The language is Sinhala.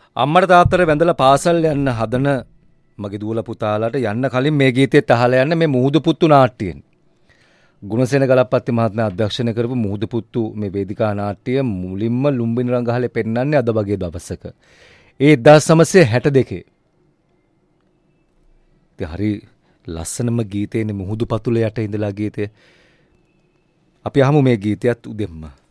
අම්මට තාත්තට වැඳලා පාසල් යන්න හදන මගේ දුවලා පුතාලාට යන්න කලින් මේ ගීතෙත් අහලා යන්න මේ මුහුදු පුත්තු නාට්‍යයෙන්. ගුණසේන ගලප්පත්ති මහත්මයා අධ්‍යක්ෂණය කරපු මුහුදු පුත්තු මේ වේදිකා නාට්‍ය මුලින්ම ලුම්බිනි රංගහලේ පෙන්වන්නේ අද වගේ දවසක. ඒ 1962. ඉතින් හරි ලස්සනම ගීතේනේ මුහුදු පතුල යට ඉඳලා ගීතය. අපි අහමු මේ ගීතයත් උදෙන්ම.